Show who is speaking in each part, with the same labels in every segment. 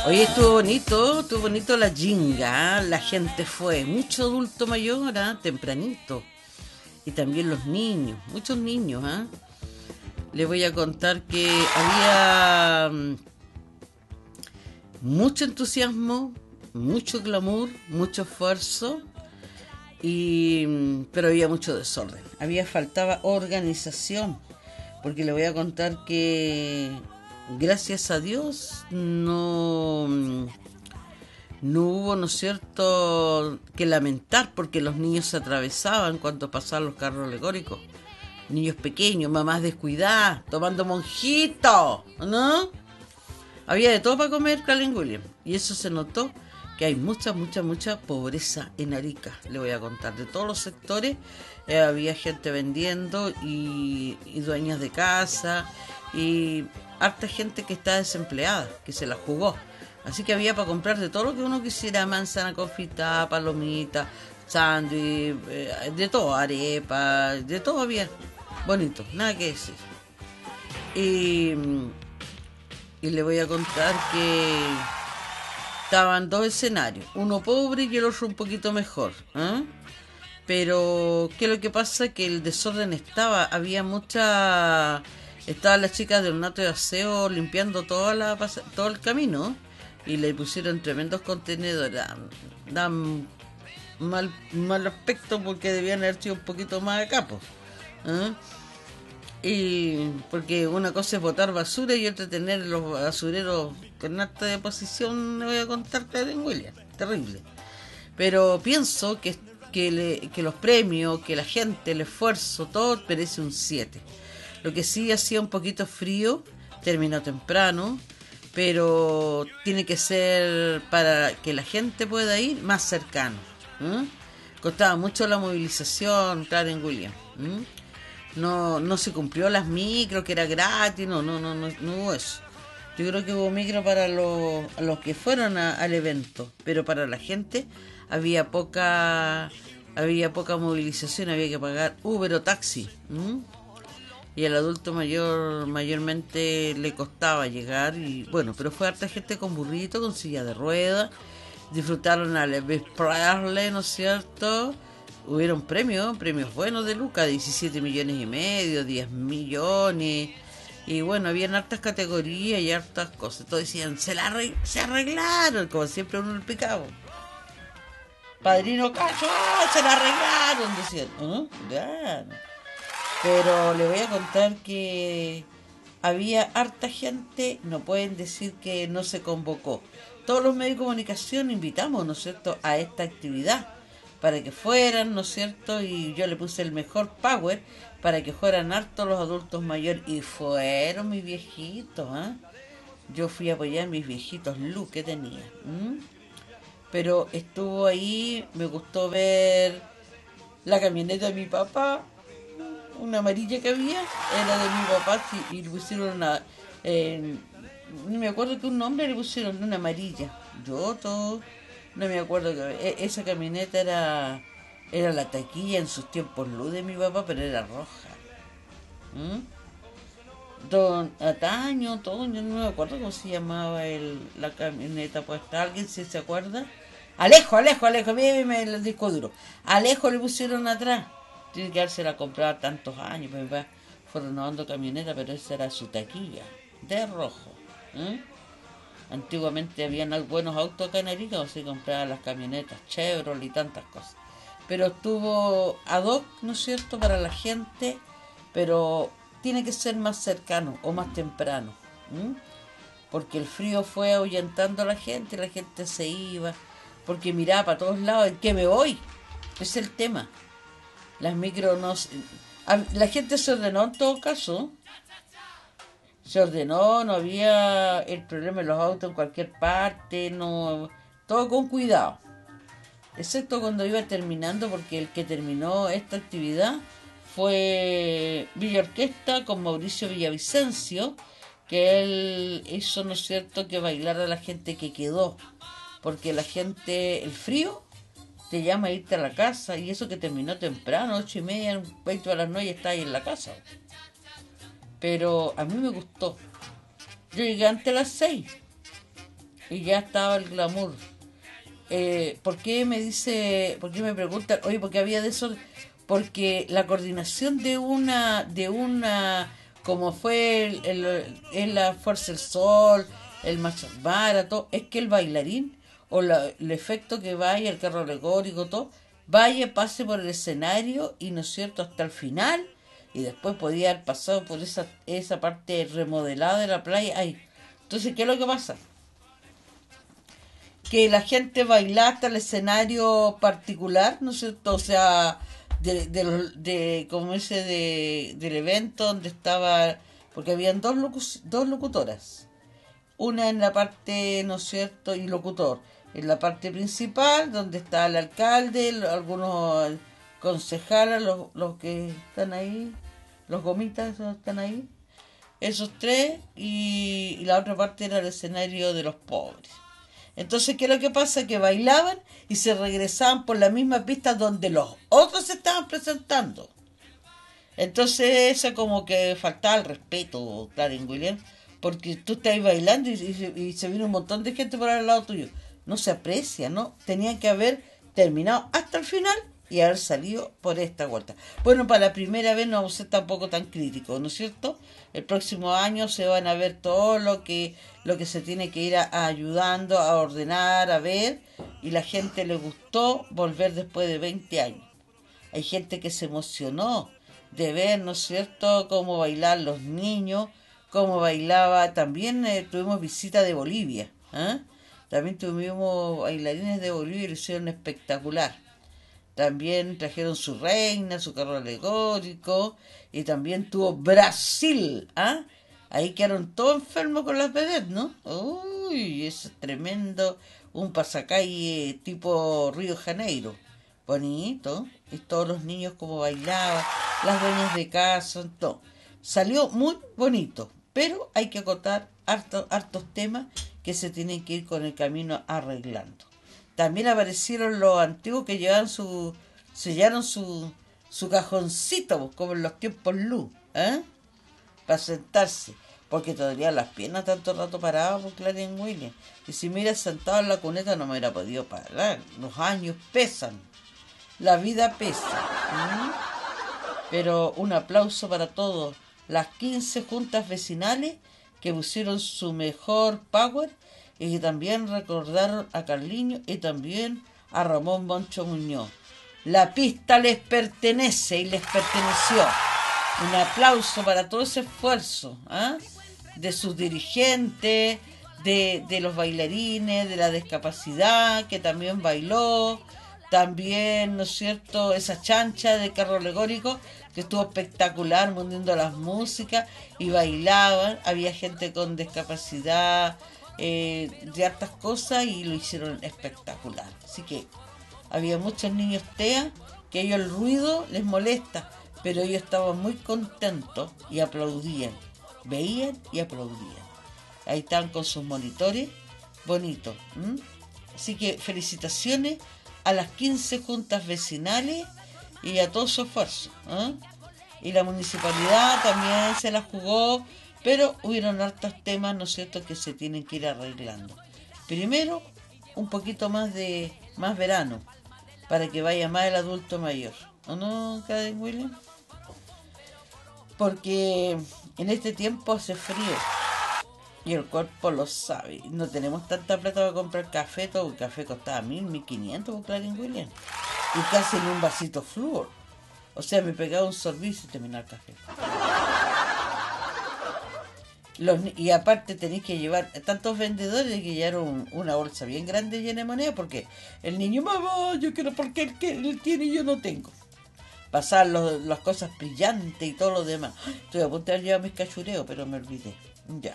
Speaker 1: Oye, estuvo bonito la jinga, la gente fue, mucho adulto mayor, tempranito, y también los niños, muchos niños, Les voy a contar que había mucho entusiasmo, mucho glamour, mucho esfuerzo, pero había mucho desorden, faltaba organización, porque le voy a contar que gracias a Dios no hubo, ¿no es cierto?, que lamentar, porque los niños se atravesaban cuando pasaban los carros alegóricos. Niños pequeños, mamás descuidadas, tomando monjito, ¿no? Había de todo para comer, Calvin William. Y eso se notó, que hay mucha pobreza en Arica. Le voy a contar, de todos los sectores había gente vendiendo y dueñas de casa y harta gente que está desempleada, que se la jugó. Así que había para comprar de todo lo que uno quisiera: manzana confitada, palomita, sándwich, de todo, arepa, de todo había. Bonito, nada que decir. Y le voy a contar que estaban dos escenarios, uno pobre y el otro un poquito mejor, pero ¿qué es lo que pasa? Que el desorden estaban las chicas del ornato de aseo limpiando todo el camino y le pusieron tremendos contenedores. Dan mal aspecto porque debían haber sido un poquito más a capos, y porque una cosa es botar basura y otra tener los basureros con alta deposición. Le voy a contar, Karen William, terrible. Pero pienso que los premios, que la gente, el esfuerzo, todo merece un 7. Lo que sí hacía un poquito frío, terminó temprano, pero tiene que ser para que la gente pueda ir más cercano. Costaba mucho la movilización, Karen William. No se cumplió las micros, que era gratis, no hubo eso. Yo creo que hubo micro para los que fueron al evento, pero para la gente había poca movilización, había que pagar Uber o taxi. Y al adulto mayormente le costaba llegar, y bueno, pero fue harta gente con burrito, con silla de ruedas, disfrutaron a Elvis Presley, ¿no es cierto? Hubieron premios buenos de Lucas, 17 millones y medio, 10 millones, y bueno, habían hartas categorías y hartas cosas. Todos decían, se arreglaron, como siempre uno el picado. Padrino Cacho, se la arreglaron, decían, Ya. Pero le voy a contar que había harta gente, no pueden decir que no se convocó. Todos los medios de comunicación invitamos, ¿no es cierto?, a esta actividad, para que fueran, ¿no es cierto?, y yo le puse el mejor power para que fueran hartos los adultos mayores, y fueron mis viejitos, Yo fui a apoyar a mis viejitos luz que tenía. Pero estuvo ahí, me gustó ver la camioneta de mi papá, una amarilla que había, era de mi papá, y le pusieron no me acuerdo que un nombre le pusieron, una amarilla, no me acuerdo esa camioneta era la taquilla en sus tiempos luz de mi papá, pero era roja. Don Ataño, Toño, no me acuerdo cómo se llamaba la camioneta puesta. ¿Alguien se acuerda? Alejo, mírame el disco duro. Alejo le pusieron atrás. Tiene que haberse la comprado tantos años, mi papá fue renovando camioneta, pero esa era su taquilla, de rojo. Antiguamente habían buenos autos acá en Arica, o se compraban las camionetas Chevrolet y tantas cosas. Pero estuvo ad hoc, ¿no es cierto?, para la gente, pero tiene que ser más cercano o más temprano, porque el frío fue ahuyentando a la gente se iba, porque miraba para todos lados, ¿en qué me voy? Es el tema. Las micros la gente se ordenó en todo caso. Se ordenó, no había el problema de los autos en cualquier parte, no, todo con cuidado. Excepto cuando iba terminando, porque el que terminó esta actividad fue Villa Orquesta con Mauricio Villavicencio, que él hizo, ¿no es cierto?, que bailara a la gente que quedó, porque la gente, el frío te llama a irte a la casa, y eso que terminó temprano, 8:30, 20 a las 9, está ahí en la casa. Pero a mí me gustó. Yo llegué antes a las 6, y ya estaba el glamour. ¿Por qué me preguntan, oye, porque había de eso? Porque la coordinación como fue en la Fuerza del Sol, el Macho Barato, es que el bailarín o el efecto que vaya, el carro alegórico, todo, vaya, pase por el escenario y, ¿no es cierto?, hasta el final, y después podía haber pasado por esa parte remodelada de la playa. Ay, entonces, ¿qué es lo que pasa? Que la gente bailaba hasta el escenario particular, ¿no es cierto? O sea, como ese del evento donde estaba, porque habían dos locutoras, una en la parte, ¿no es cierto?, y locutor, en la parte principal, donde está el alcalde, algunos concejales, los que están ahí, los gomitas esos están ahí, esos tres, y la otra parte era el escenario de los pobres. Entonces, ¿qué es lo que pasa? Que bailaban y se regresaban por la misma pista donde los otros se estaban presentando. Entonces, eso como que faltaba el respeto, Clarence Williams, porque tú estás bailando y se viene un montón de gente por al lado tuyo. No se aprecia, ¿no? Tenían que haber terminado hasta el final y haber salido por esta vuelta. Bueno, para la primera vez no vamos a ser tampoco tan críticos, ¿no es cierto? El próximo año se van a ver todo lo que se tiene que ir ayudando, a ordenar, a ver, y la gente le gustó volver después de 20 años. Hay gente que se emocionó de ver, ¿no es cierto?, cómo bailar los niños, cómo bailaba. También tuvimos visita de Bolivia, ¿eh? También tuvimos bailarines de Bolivia y lo hicieron espectacular. También trajeron su reina, su carro alegórico, y también tuvo Brasil, ¿ah? Ahí quedaron todos enfermos con las vedettes, ¿no? Uy, eso es tremendo, un pasacalle tipo Río de Janeiro. Bonito, y todos los niños como bailaban, las dueñas de casa, todo. Salió muy bonito, pero hay que acotar hartos temas que se tienen que ir con el camino arreglando. También aparecieron los antiguos que sellaron su cajoncito, como en los tiempos luz, ¿eh? Para sentarse, porque todavía las piernas tanto rato paradas por Clarence Williams. Y si me hubiera sentado en la cuneta no me hubiera podido parar. Los años pesan, la vida pesa. Pero un aplauso para todos. Las 15 juntas vecinales que pusieron su mejor power y que también recordaron a Carliño y también a Ramón Moncho Muñoz. La pista les pertenece y les perteneció. Un aplauso para todo ese esfuerzo, ¿eh?, de sus dirigentes, de los bailarines, de la discapacidad que también bailó, también, ¿no es cierto?, esa chancha de carro alegórico que estuvo espectacular, moviendo las músicas y bailaban. Había gente con discapacidad, de hartas cosas, y lo hicieron espectacular. Así que había muchos niños TEA que a ellos el ruido les molesta, pero ellos estaban muy contentos y aplaudían, veían y aplaudían. Ahí están con sus monitores, bonito. Así que felicitaciones a las 15 juntas vecinales y a todo su esfuerzo, ¿eh? Y la municipalidad también se la jugó, pero hubieron hartos temas, ¿no es cierto?, que se tienen que ir arreglando. Primero, un poquito más verano, para que vaya más el adulto mayor, ¿o no, Clarence Williams? Porque en este tiempo hace frío y el cuerpo lo sabe. No tenemos tanta plata para comprar café, todo el café costaba 1.500 por Clarence Williams, y casi en un vasito flúor. O sea, me pegaba un sorbito y terminaba el café. Y aparte tenéis que llevar tantos vendedores que llevaron una bolsa bien grande llena de moneda, porque el niño, mamá, yo quiero, porque él tiene y yo no tengo. Pasar las cosas brillantes y todo lo demás. Estoy a punto de llevar mis cachureos, pero me olvidé. Ya.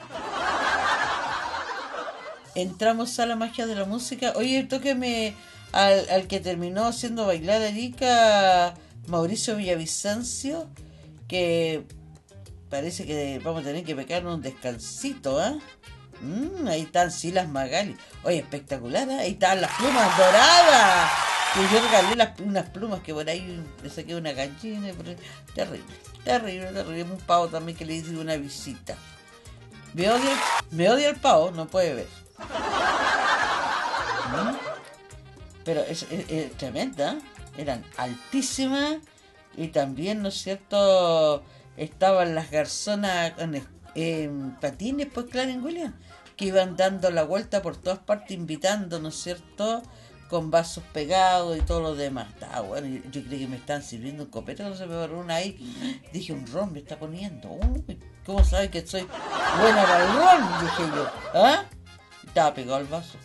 Speaker 1: Entramos a la magia de la música. Oye, tóqueme al que terminó haciendo bailar a Erika, Mauricio Villavicencio, que parece que vamos a tener que pegarnos un descansito, ¿eh? Ahí están Silas Magali. Oye, espectacular, ¿eh? Ahí están las plumas doradas. Y yo regalé unas plumas que por ahí le saqué una gallina. Terrible. Un pavo también que le hice una visita. Me odia el pavo, no puede ver. pero es tremenda, eran altísimas y también, ¿no es cierto?, estaban las garzonas en patines, pues claro, en William, que iban dando la vuelta por todas partes, invitando, ¿no es cierto?, con vasos pegados y todo lo demás. Está bueno, yo creí que me están sirviendo un copete, no se me paró una ahí. Dije, un ron me está poniendo. Uy, ¿cómo sabe que soy buena para el ron? Dije yo. ¿Ah? Estaba pegado el vaso.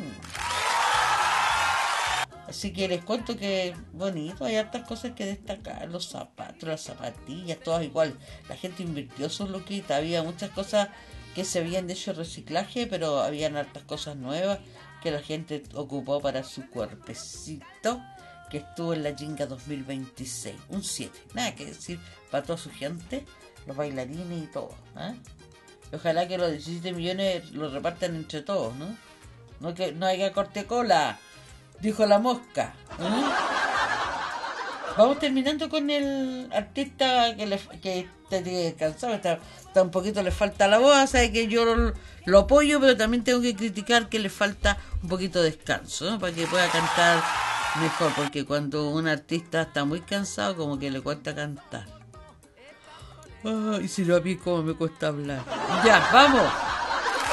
Speaker 1: Así que les cuento que bonito, hay hartas cosas que destacar, los zapatos, las zapatillas, todas igual. La gente invirtió sus loquitas, había muchas cosas que se habían hecho reciclaje, pero habían hartas cosas nuevas que la gente ocupó para su cuerpecito, que estuvo en la Jinga 2026, un 7, nada que decir para toda su gente, los bailarines y todo, ¿eh? Ojalá que los 17 millones los repartan entre todos, ¿no? No que no haya corte cola, dijo la mosca, ¿eh? Vamos terminando con el artista que está cansado, está un poquito, le falta la voz, sabe que yo lo apoyo, pero también tengo que criticar que le falta un poquito de descanso, ¿no?, para que pueda cantar mejor, porque cuando un artista está muy cansado, como que le cuesta cantar. Y si lo a mí como me cuesta hablar. Ya, vamos.